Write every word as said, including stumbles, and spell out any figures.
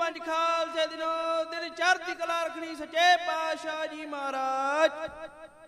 ਪੰਜ ਖਾਲਸੇ ਦਿਨੋਂ ਦਿਨ ਚੜ੍ਹਦੀ ਕਲਾ ਰੱਖਣੀ ਸੱਚੇ ਪਾਤਸ਼ਾਹ ਜੀ ਮਹਾਰਾਜ।